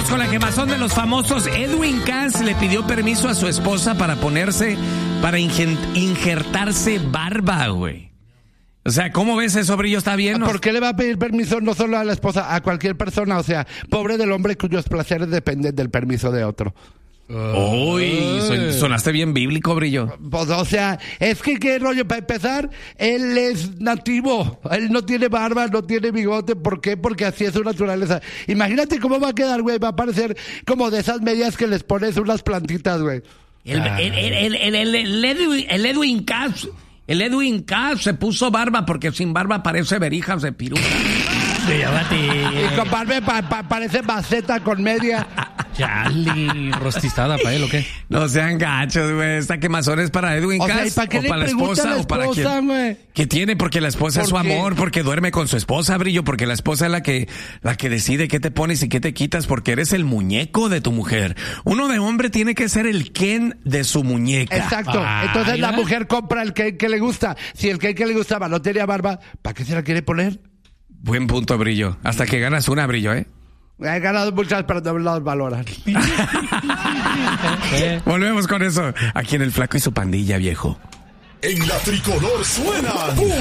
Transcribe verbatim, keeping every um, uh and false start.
con la quemazón de los famosos. Edwin Cass le pidió permiso a su esposa para ponerse, para ingen- injertarse barba, güey. O sea, ¿cómo ves eso, Brillo? ¿Está bien? ¿Por qué le va a pedir permiso no solo a la esposa, a cualquier persona? O sea, pobre del hombre cuyos placeres dependen del permiso de otro. Uy, son, sonaste bien bíblico, Brillo. Pues, o sea, es que qué rollo, para empezar, él es nativo, él no tiene barba, no tiene bigote, ¿por qué? Porque así es su naturaleza. Imagínate cómo va a quedar, güey, va a parecer como de esas medias que les pones unas plantitas, güey. El, el, el, el, el, el Edwin, el Edwin Cass, el Edwin Cass se puso barba porque sin barba parece verijas de piruja. Y con barba pa, pa, parece maceta con media. Chale, rostizada para él, ¿o qué? No sean gachos, güey. Esta quemazón es para Edwin O sea, Cass, ¿y para qué o le para la pregunta esposa, a la o para esposa, quién. güey? ¿Qué tiene? Porque la esposa es su ¿Por qué? amor, porque duerme con su esposa, Brillo, porque la esposa es la que, la que decide qué te pones y qué te quitas, porque eres el muñeco de tu mujer. Uno de hombre tiene que ser el Ken de su muñeca. Exacto. Ah, Entonces la mira. mujer compra el cake que le gusta. Si el cake que le gustaba no tenía barba, ¿para qué se la quiere poner? Buen punto, Brillo. Hasta que ganas una, Brillo, ¿eh? He ganado muchas, pero no las valoran. Volvemos con eso. Aquí en El Flaco y su pandilla, viejo. En la tricolor suena